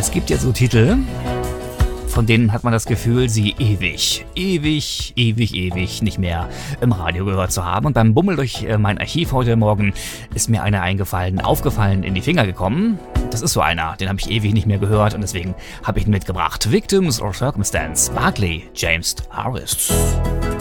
Es gibt ja so Titel, von denen hat man das Gefühl, sie ewig nicht mehr im Radio gehört zu haben. Und beim Bummel durch mein Archiv heute Morgen ist mir einer aufgefallen, in die Finger gekommen. Das ist so einer, den habe ich ewig nicht mehr gehört und deswegen habe ich ihn mitgebracht. Victims or Circumstance, Barclay James Harris.